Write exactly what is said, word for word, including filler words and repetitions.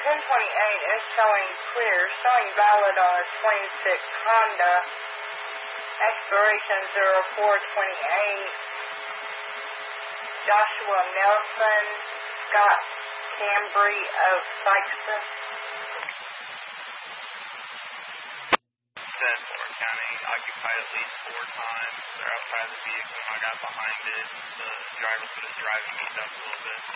ten twenty-eight is showing clear, showing valid on a twenty-six Honda. Expiration zero four twenty-eight. Joshua Nelson, Scott Cambry of Sykeston. Said Fort County occupied at least four times. They're outside the vehicle. I got behind it. The driver was just driving me up a little bit.